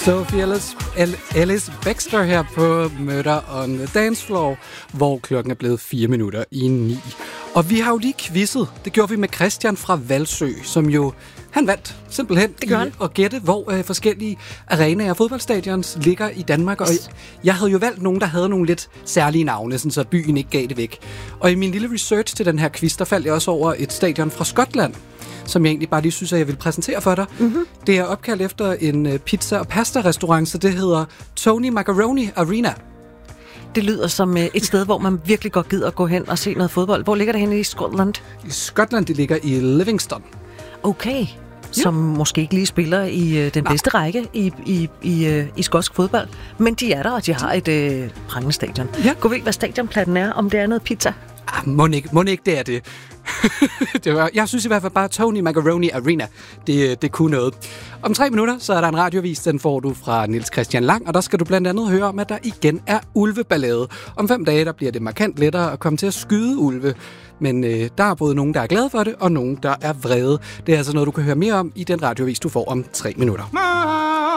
Sophie Ellis Bextor her på Murder on the Dance Floor, hvor klokken er blevet 9:04. Og vi har jo lige quizzet. Det gjorde vi med Christian fra Valsø, som jo han vandt simpelthen at gætte, hvor forskellige arenaer og fodboldstadions ligger i Danmark. Og jeg havde jo valgt nogen, der havde nogle lidt særlige navne, sådan så byen ikke gav det væk. Og i min lille research til den her quiz, der faldt jeg også over et stadion fra Skotland, som jeg egentlig bare lige synes, at jeg vil præsentere for dig. Mm-hmm. Det er opkaldt efter en pizza- og pasta-restaurant, så det hedder Tony Macaroni Arena. Det lyder som et sted, hvor man virkelig godt gider at gå hen og se noget fodbold. Hvor ligger det henne i Skotland? I Skotland, det ligger i Livingston. Okay, som måske ikke lige spiller i den bedste række i skotsk fodbold. Men de er der, og de har et prangende stadion. Ja. Gå ved, hvad stadionpladen er, om det er noget pizza? Må ikke, det er det. Jeg synes i hvert fald bare, Tony Macaroni Arena, det kunne noget. Om 3 minutter, så er der en radioavis, den får du fra Niels Christian Lang, og der skal du blandt andet høre om, at der igen er ulveballade. Om 5 dage, der bliver det markant lettere at komme til at skyde ulve. Men der er både nogen, der er glade for det, og nogen, der er vrede. Det er altså noget, du kan høre mere om i den radioavis, du får om 3 minutter.